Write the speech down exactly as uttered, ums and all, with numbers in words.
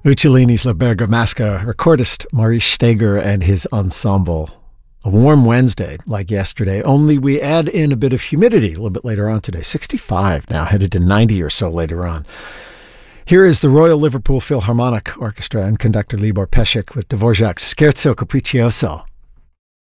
Uccellini's La Bergamasca, recordist Maurice Steger and his ensemble. A warm Wednesday, like yesterday, only we add in a bit of humidity a little bit later on today. sixty-five now, headed to ninety or so later on. Here is the Royal Liverpool Philharmonic Orchestra and conductor Libor Pesek with Dvorak's Scherzo Capriccioso.